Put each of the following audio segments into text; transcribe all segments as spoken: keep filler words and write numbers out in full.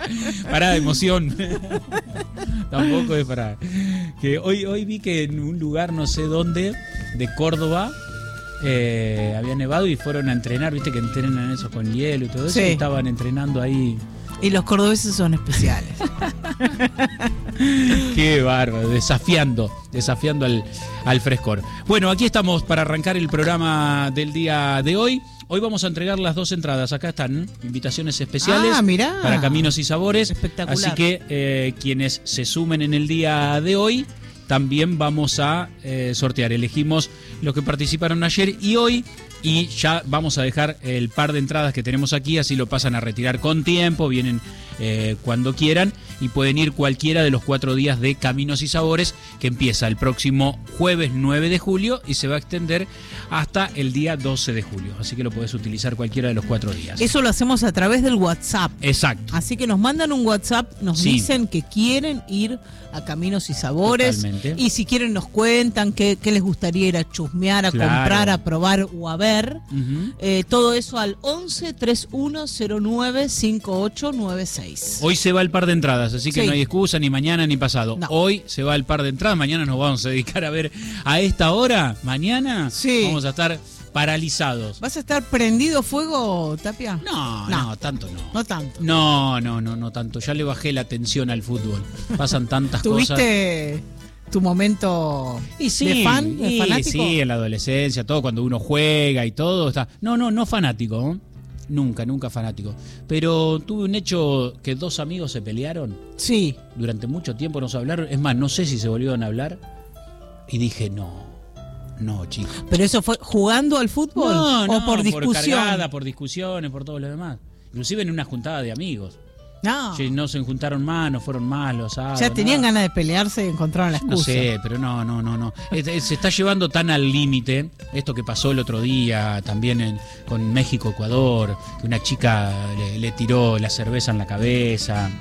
Pará de emoción. Tampoco es para... Que hoy, hoy vi que en un lugar, no sé dónde, de Córdoba, eh, había nevado y fueron a entrenar. Viste que entrenan eso con hielo y todo eso. Sí. Y estaban entrenando ahí. Y los cordobeses son especiales. Qué bárbaro, desafiando, desafiando al, al frescor. Bueno, aquí estamos para arrancar el programa del día de hoy. Hoy vamos a entregar las dos entradas. Acá están invitaciones especiales Ah, mirá. para Caminos y Sabores. Espectacular. Así que eh, quienes se sumen en el día de hoy, también vamos a eh, sortear. Elegimos los que participaron ayer y hoy. Y ya vamos a dejar el par de entradas que tenemos aquí, así lo pasan a retirar con tiempo, vienen eh, cuando quieran y pueden ir cualquiera de los cuatro días de Caminos y Sabores, que empieza el próximo jueves nueve de julio y se va a extender hasta el día doce de julio. Así que lo podés utilizar cualquiera de los cuatro días. Eso lo hacemos a través del WhatsApp. Exacto. Así que nos mandan un WhatsApp, nos Sí. dicen que quieren ir a Caminos y Sabores. Totalmente. Y si quieren nos cuentan qué, qué les gustaría ir a chusmear, a Claro. comprar, a probar o a ver. Ujú. Eh, todo eso al once, treinta y uno, cero nueve, cincuenta y ocho noventa y seis. Hoy se va el par de entradas, así que Sí. no hay excusa ni mañana ni pasado. No. Hoy se va el par de entradas, mañana nos vamos a dedicar a ver a esta hora, mañana Sí. vamos a estar paralizados. ¿Vas a estar prendido fuego, Tapia? No, No. no, tanto no. No tanto. No, no, no, no tanto. Ya le bajé la tensión al fútbol. Pasan tantas cosas. ¿Tuviste tu momento Y sí, de fan, de y fanático? sí, en la adolescencia, todo cuando uno juega y todo está. No, no, no fanático, ¿eh? Nunca, nunca fanático. Pero tuve un hecho que dos amigos se pelearon. Sí. Durante mucho tiempo no se hablaron. Es más, no sé si se volvieron a hablar. Y dije, no, no, chicos. ¿Pero eso fue jugando al fútbol? No, no, ¿O por discusión? Por cargada, por discusiones, por todo lo demás. Inclusive en una juntada de amigos. No. Che, no se juntaron más, no fueron más los sábados. Ya tenían nada. ganas de pelearse y encontraron la excusa. No sé, pero no, no, no, no. Es- es- Se está llevando tan al límite esto que pasó el otro día también en- con México-Ecuador, que una chica le, le tiró la cerveza en la cabeza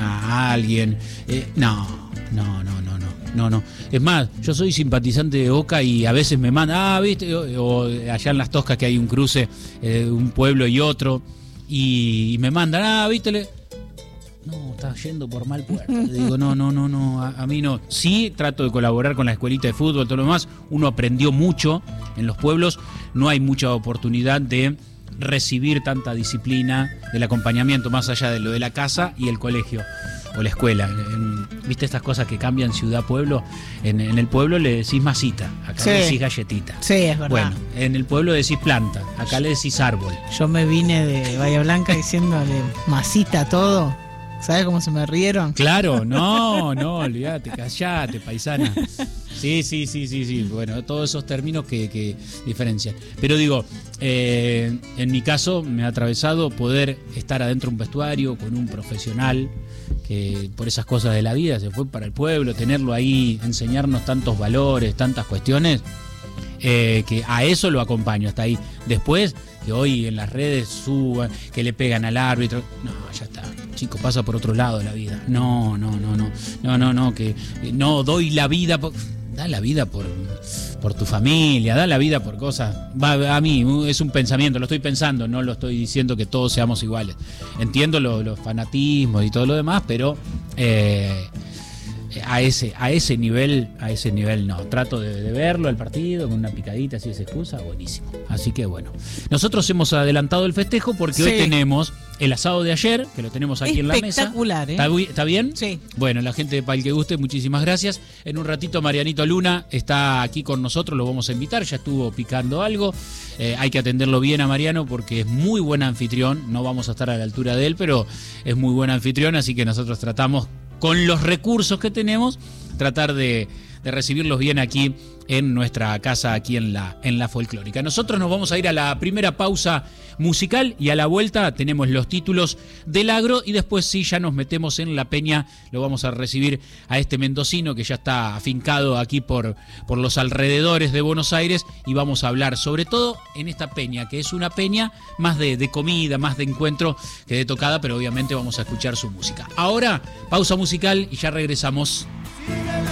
a alguien. Eh, no, no, no, no, no, no, no. Es más, yo soy simpatizante de Boca y a veces me mandan, ah, viste, o, o allá en Las Toscas que hay un cruce de eh, un pueblo y otro, y, y me mandan, ah, viste, le... No, está yendo por mal puerto. Le digo, no, no, no, no, a, a mí no. Sí, trato de colaborar con la escuelita de fútbol, todo lo demás. Uno aprendió mucho en los pueblos. No hay mucha oportunidad de recibir tanta disciplina del acompañamiento más allá de lo de la casa y el colegio o la escuela. En- ¿Viste estas cosas que cambian ciudad-pueblo? En, en el pueblo le decís masita, acá Sí. le decís galletita. Sí, es verdad. Bueno, en el pueblo decís planta, acá le decís árbol. Yo me vine de Bahía Blanca diciéndole masita todo. ¿Sabes cómo se me rieron? Claro, no, no, olvídate, callate, paisana. Sí, sí, sí, sí, sí. Bueno, todos esos términos que, que diferencian. Pero digo, eh, en mi caso me ha atravesado poder estar adentro de un vestuario con un profesional que por esas cosas de la vida se fue para el pueblo, tenerlo ahí, enseñarnos tantos valores, tantas cuestiones, eh, que a eso lo acompaño hasta ahí. Después, que hoy en las redes suban, que le pegan al árbitro, no, ya está. Chico, pasa por otro lado de la vida. No, no, no, no. No, no, no, que no doy la vida por. Da la vida por, por tu familia, da la vida por cosas. Va, a mí es un pensamiento, lo estoy pensando, no lo estoy diciendo que todos seamos iguales. Entiendo lo- los fanatismos y todo lo demás, pero eh, a ese, a ese nivel, a ese nivel no. Trato de, de verlo el partido con una picadita, si es excusa, buenísimo. Así que bueno. Nosotros hemos adelantado el festejo porque Sí. hoy tenemos el asado de ayer, que lo tenemos aquí en la mesa. Espectacular, ¿eh? ¿Está, bu- está bien? Sí. Bueno, la gente de Pal que Guste, muchísimas gracias. En un ratito Marianito Luna está aquí con nosotros, lo vamos a invitar, ya estuvo picando algo. Eh, hay que atenderlo bien a Mariano porque es muy buen anfitrión, no vamos a estar a la altura de él, pero es muy buen anfitrión, así que nosotros tratamos con los recursos que tenemos, tratar de, de recibirlos bien aquí en nuestra casa, aquí en la, en la folclórica. Nosotros nos vamos a ir a la primera pausa musical y a la vuelta tenemos los títulos del agro y después sí ya nos metemos en la peña, lo vamos a recibir a este mendocino que ya está afincado aquí por, por los alrededores de Buenos Aires y vamos a hablar sobre todo en esta peña, que es una peña más de, de comida, más de encuentro que de tocada, pero obviamente vamos a escuchar su música. Ahora, pausa musical y ya regresamos.